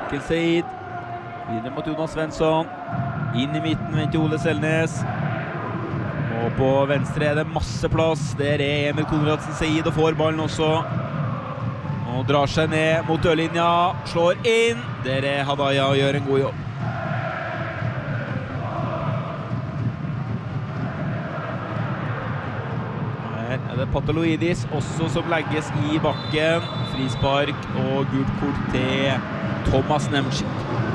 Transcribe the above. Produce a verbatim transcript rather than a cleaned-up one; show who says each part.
Speaker 1: Mikkel Seid. Videre mot Jonas Svensson. Inn i midten venter Ole Selnes. Og på venstre er det masse plass. Der er Emil Konradsen Seid og får ballen også. Og drar seg ned mot dørlinja. Slår inn. Der er Hadaya og gjør en god jobb. Her er det Pataloidis også som legges i bakken. Frispark og gult kort til Thomas Nemchik.